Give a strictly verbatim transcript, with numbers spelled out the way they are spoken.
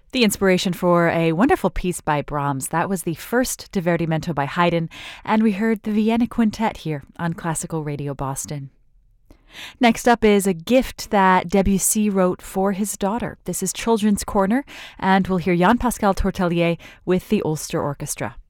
The inspiration for a wonderful piece by Brahms. That was the first Divertimento by Haydn, and we heard the Vienna Quintet here on Classical Radio Boston. Next up is a gift that Debussy wrote for his daughter. This is Children's Corner, and we'll hear Jean-Pascal Tortelier with the Ulster Orchestra.